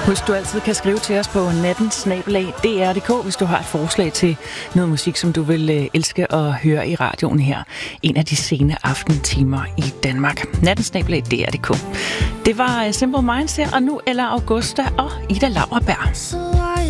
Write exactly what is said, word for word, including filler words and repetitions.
Husk, du altid kan skrive til os på natten snabel-a d r punktum d k, hvis du har et forslag til noget musik, som du vil øh, elske at høre i radioen her. En af de sene aftentimer i Danmark. natten snabel-a d r punktum d k. Det var uh, Simple Minds her, og nu Ella Augusta og Ida Lauerberg.